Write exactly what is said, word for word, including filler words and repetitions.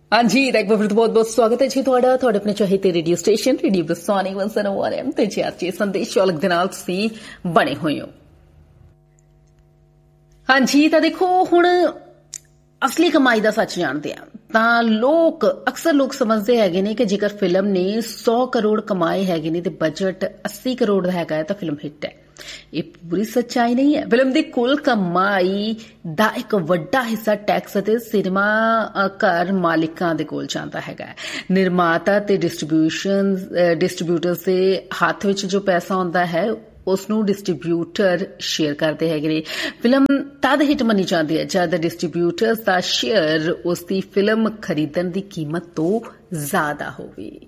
हाँ जी, एक बार फिर तो बहुत बहुत स्वागत है जी ਤੁਹਾਡਾ ਤੁਹਾਡੇ ਆਪਣੇ ਚਾਹੀਦੇ ਰੇਡੀਓ ਸਟੇਸ਼ਨ ਰੇਡੀਓ ਬਰਸਾਨੀ ਇੱਕ ਸੌ ਇੱਕ ਐਮ ਤੇ ਜੀ ਆਰਜੀ ਸੰਦੇਸ਼ ਵਾਲਕ ਦੇ ਨਾਲ ਤੁਸੀਂ ਬਣੇ ਹੋਏ ਹੋ। हाँ जी, ਤਾਂ ਦੇਖੋ ਹੁਣ ਅਸਲੀ ਕਮਾਈ ਦਾ ਸੱਚ ਜਾਣਦੇ ਆ ਤਾਂ ਲੋਕ ਅਕਸਰ ਲੋਕ ਸਮਝਦੇ ਹੈਗੇ ਨੇ ਕਿ ਜੇਕਰ ਫਿਲਮ ਨੇ ਸੌ ਕਰੋੜ ਕਮਾਏ ਹੈਗੇ ਨੇ ਤੇ ਬਜਟ अस्सी ਕਰੋੜ ਦਾ ਹੈਗਾ ਤਾਂ ਫਿਲਮ ਹਿੱਟ ਹੈ। ਇਹ ਪੂਰੀ ਸੱਚਾਈ ਨਹੀਂ ਹੈ। ਫਿਲਮ ਦੀ ਕੁੱਲ ਕਮਾਈ ਦਾ ਇੱਕ ਵੱਡਾ ਹਿੱਸਾ ਟੈਕਸ ਅਤੇ ਸਿਨੇਮਾ ਘਰ ਮਾਲਿਕਾਂ ਦੇ ਕੋਲ ਜਾਂਦਾ ਹੈਗਾ। ਨਿਰਮਾਤਾ ਤੇ ਡਿਸਟ੍ਰੀਬਿਊਸ਼ਨ ਡਿਸਟ੍ਰੀਬਿਊਟਰਸ ਦੇ ਹੱਥ ਵਿੱਚ ਜੋ ਪੈਸਾ ਆਉਂਦਾ ਹੈ ਉਸ ਨੂੰ ਡਿਸਟ੍ਰੀਬਿਊਟਰ ਸ਼ੇਅਰ ਕਰਦੇ ਹੈਗੇ ਨੇ। ਫਿਲਮ ਤਦ ਹਿੱਟ ਮੰਨੀ ਜਾਂਦੀ ਹੈ ਜਦ ਡਿਸਟ੍ਰੀਬਿਊਟਰਸ ਦਾ ਸ਼ੇਅਰ ਉਸ ਦੀ ਫਿਲਮ ਖਰੀਦਣ ਦੀ ਕੀਮਤ ਤੋਂ ਜ਼ਿਆਦਾ ਹੋਵੇ।